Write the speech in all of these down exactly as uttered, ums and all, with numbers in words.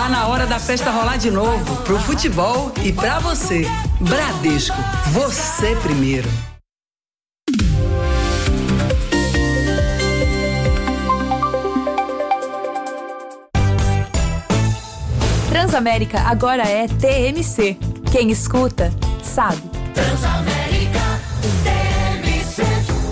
Tá na hora da festa rolar de novo, pro futebol e pra você. Bradesco, você primeiro. Transamérica agora é T M C. Quem escuta, sabe. Transamérica, T M C.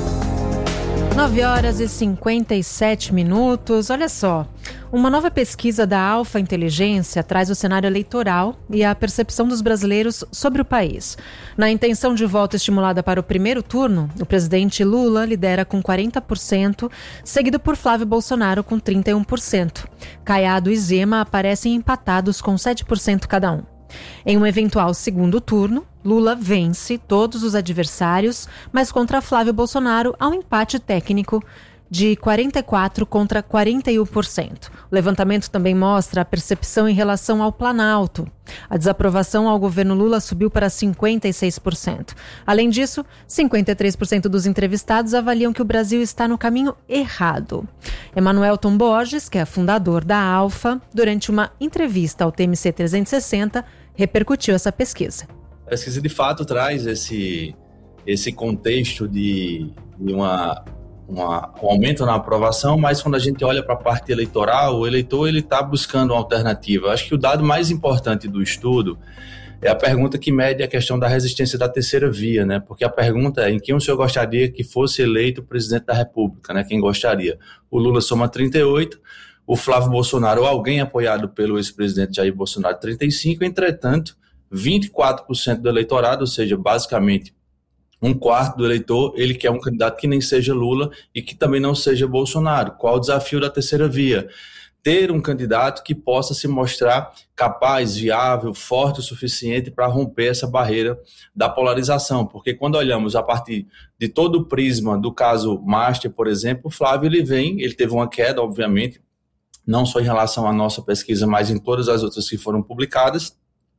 nove horas e cinquenta e sete minutos. Olha só, uma nova pesquisa da Alfa Inteligência traz o cenário eleitoral e a percepção dos brasileiros sobre o país. Na intenção de voto estimulada para o primeiro turno, o presidente Lula lidera com quarenta por cento, seguido por Flávio Bolsonaro com trinta e um por cento. Caiado e Zema aparecem empatados com sete por cento cada um. Em um eventual segundo turno, Lula vence todos os adversários, mas contra Flávio Bolsonaro há um empate técnico de quarenta e quatro contra quarenta e um por cento. O levantamento também mostra a percepção em relação ao Planalto. A desaprovação ao governo Lula subiu para cinquenta e seis por cento. Além disso, cinquenta e três por cento dos entrevistados avaliam que o Brasil está no caminho errado. Emanuelton Borges, que é fundador da Alfa, durante uma entrevista ao T M C trezentos e sessenta, repercutiu essa pesquisa. A pesquisa, de fato, traz esse, esse contexto de, de uma... Uma, um aumento na aprovação, mas quando a gente olha para a parte eleitoral, o eleitor ele está buscando uma alternativa. Acho que o dado mais importante do estudo é a pergunta que mede a questão da resistência da terceira via, né? Porque a pergunta é em quem o senhor gostaria que fosse eleito presidente da República, né? Quem gostaria? O Lula soma trinta e oito, o Flávio Bolsonaro ou alguém apoiado pelo ex-presidente Jair Bolsonaro trinta e cinco, entretanto, vinte e quatro por cento do eleitorado, ou seja, basicamente um quarto do eleitor, ele quer um candidato que nem seja Lula e que também não seja Bolsonaro. Qual o desafio da terceira via? Ter um candidato que possa se mostrar capaz, viável, forte o suficiente para romper essa barreira da polarização. Porque quando olhamos a partir de todo o prisma do caso Master, por exemplo, o Flávio ele vem, ele teve uma queda, obviamente, não só em relação à nossa pesquisa, mas em todas as outras que foram publicadas.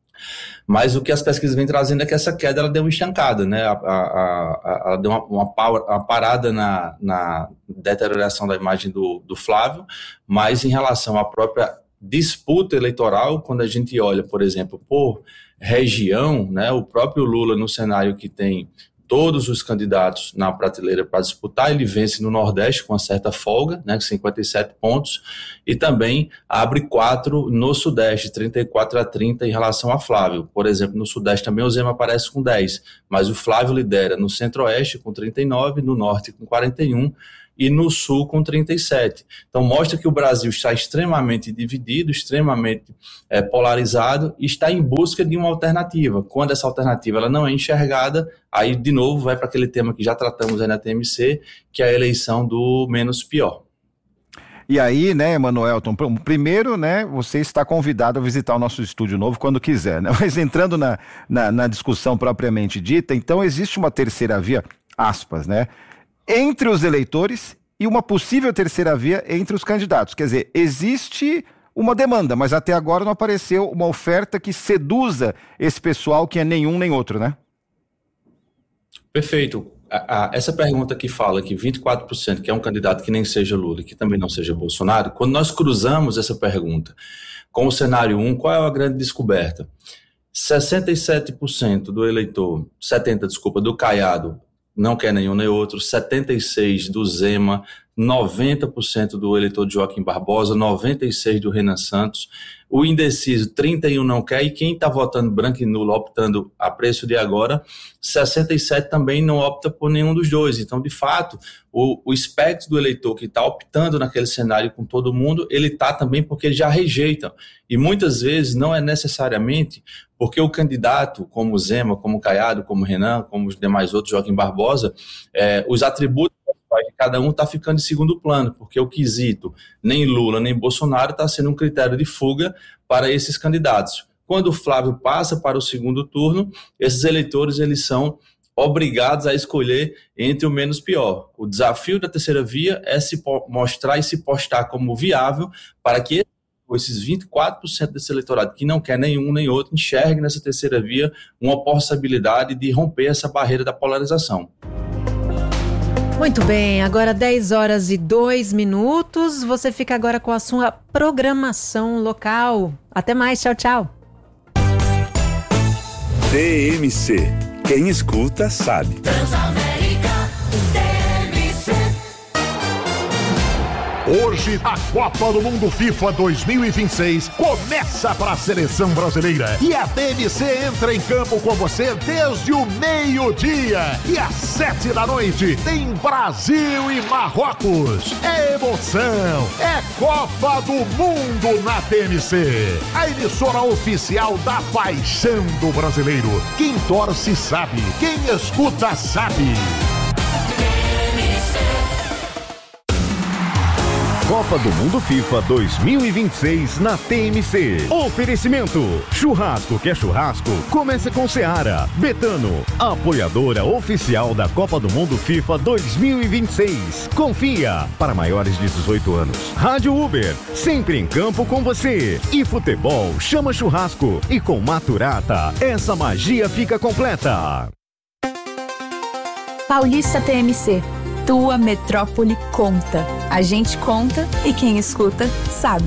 Mas o que as pesquisas vêm trazendo é que essa queda ela deu uma estancada, né? a, a, a, ela deu uma, uma, uma parada na, na deterioração da imagem do, do Flávio, mas em relação à própria disputa eleitoral, quando a gente olha, por exemplo, por região, né? O próprio Lula, no cenário que tem todos os candidatos na prateleira para disputar, ele vence no Nordeste com uma certa folga, né, cinquenta e sete pontos, e também abre quatro no Sudeste, trinta e quatro a trinta em relação a Flávio. Por exemplo, no Sudeste também o Zema aparece com dez, mas o Flávio lidera no Centro-Oeste com trinta e nove, no Norte com quarenta e um, e no Sul com trinta e sete. Então mostra que o Brasil está extremamente dividido, extremamente é, polarizado e está em busca de uma alternativa. Quando essa alternativa ela não é enxergada, aí de novo vai para aquele tema que já tratamos aí na T M C, que é a eleição do menos pior. E aí, né, Emanuelton, primeiro, né, você está convidado a visitar o nosso estúdio novo quando quiser, né? Mas entrando na, na, na discussão propriamente dita, então existe uma terceira via, aspas, né, entre os eleitores e uma possível terceira via entre os candidatos. Quer dizer, existe uma demanda, mas até agora não apareceu uma oferta que seduza esse pessoal que é nenhum nem outro, né? Perfeito. A, a, essa pergunta que fala que vinte e quatro por cento que é um candidato que nem seja Lula e que também não seja Bolsonaro, quando nós cruzamos essa pergunta com o cenário um, qual é a grande descoberta? sessenta e sete por cento do eleitor, setenta por cento, desculpa, do Caiado, não quer nenhum nem outro, setenta e seis por cento do Zema, noventa por cento do eleitor de Joaquim Barbosa, noventa e seis por cento do Renan Santos, o indeciso trinta e um por cento não quer, e quem está votando branco e nulo, optando a preço de agora, sessenta e sete por cento também não opta por nenhum dos dois. Então, de fato, o, o espectro do eleitor que está optando naquele cenário com todo mundo, ele está também porque eles já rejeitam. E muitas vezes não é necessariamente porque o candidato, como o Zema, como o Caiado, como o Renan, como os demais outros, Joaquim Barbosa, é, os atributos de cada um está ficando em segundo plano, porque o quesito nem Lula nem Bolsonaro está sendo um critério de fuga para esses candidatos. Quando o Flávio passa para o segundo turno, esses eleitores eles são obrigados a escolher entre o menos pior. O desafio da terceira via é se mostrar e se postar como viável para que esses vinte e quatro por cento desse eleitorado que não quer nenhum nem outro enxergue nessa terceira via uma possibilidade de romper essa barreira da polarização. Muito bem, agora dez horas e dois minutos, você fica agora com a sua programação local Até mais, tchau, tchau. T M C. Quem escuta sabe. Transamérica T M C. Hoje, a Copa do Mundo FIFA dois mil e vinte e seis começa para a seleção brasileira. E a T M C entra em campo com você desde o meio-dia. E às sete da noite tem Brasil e Marrocos. É emoção, é Copa do Mundo na T M C. A emissora oficial da paixão do brasileiro. Quem torce sabe, quem escuta sabe. Copa do Mundo FIFA dois mil e vinte e seis na T M C. Oferecimento: churrasco que é churrasco, começa com Seara. Betano, apoiadora oficial da Copa do Mundo FIFA dois mil e vinte e seis. Confia, para maiores de dezoito anos. Rádio Uber, sempre em campo com você. E futebol chama churrasco. E com Maturata, essa magia fica completa. Paulista T M C. Tua metrópole conta. A gente conta e quem escuta sabe.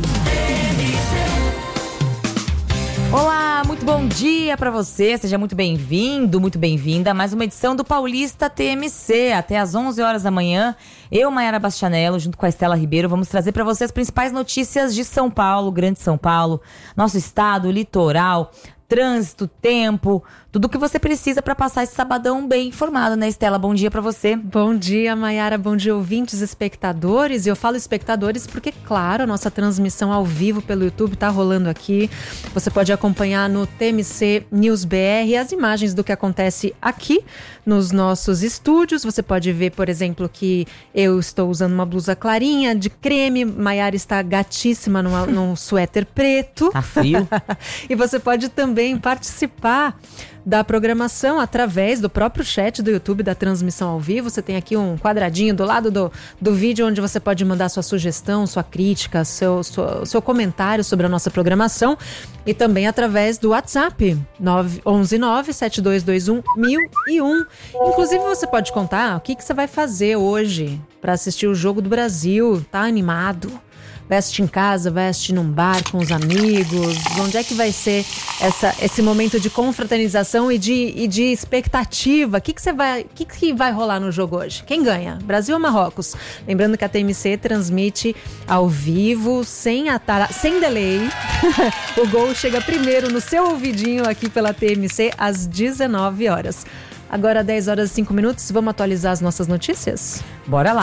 Olá, muito bom dia pra você. Seja muito bem-vindo, muito bem-vinda a mais uma edição do Paulista T M C. Até às onze horas da manhã, eu, Mayara Bastianello, junto com a Estela Ribeiro, vamos trazer pra você as principais notícias de São Paulo, Grande São Paulo, nosso estado, litoral, trânsito, tempo, tudo o que você precisa para passar esse sabadão bem informado, né, Estela? Bom dia para você. Bom dia, Mayara. Bom dia, ouvintes, espectadores. E eu falo espectadores porque, claro, a nossa transmissão ao vivo pelo YouTube tá rolando aqui. Você pode acompanhar no T M C News B R as imagens do que acontece aqui nos nossos estúdios. Você pode ver, por exemplo, que eu estou usando uma blusa clarinha de creme. Mayara está gatíssima numa, num suéter preto. Tá frio. E você pode também participar da programação através do próprio chat do YouTube da transmissão ao vivo. Você tem aqui um quadradinho do lado do, do vídeo onde você pode mandar sua sugestão, sua crítica, seu, seu, seu comentário sobre a nossa programação, e também através do WhatsApp nove um nove sete dois dois um mil e um. Inclusive você pode contar o que, que você vai fazer hoje para assistir o Jogo do Brasil. Tá animado? Vai assistir em casa, vai assistir num bar com os amigos? Onde é que vai ser essa, esse momento de confraternização e de, e de expectativa? O que, que, você vai, que, que vai rolar no jogo hoje? Quem ganha? Brasil ou Marrocos? Lembrando que a T M C transmite ao vivo, sem, atara, sem delay. O gol chega primeiro no seu ouvidinho aqui pela T M C às dezenove horas. Agora dez horas e cinco minutos, vamos atualizar as nossas notícias? Bora lá.